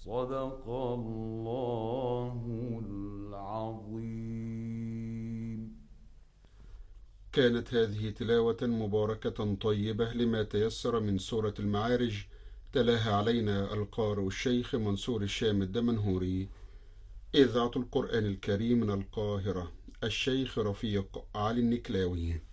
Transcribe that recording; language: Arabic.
صدق الله العظيم. كانت هذه تلاوة مباركة طيبة لما تيسر من سورة المعارج، تلاها علينا القارئ الشيخ منصور الشام الدمنهوري. إذاعة القرآن الكريم من القاهرة، الشيخ رفيق علي النكلاوي.